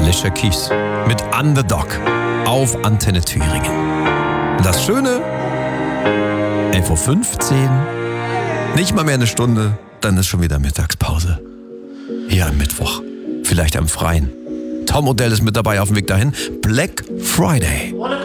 Alicia Keys mit Underdog auf Antenne Thüringen. Und das Schöne, 11.15 Uhr, nicht mal mehr eine Stunde, dann ist schon wieder Mittagspause. Hier am Mittwoch, vielleicht am Freien. Tom Odell ist mit dabei auf dem Weg dahin. Black Friday.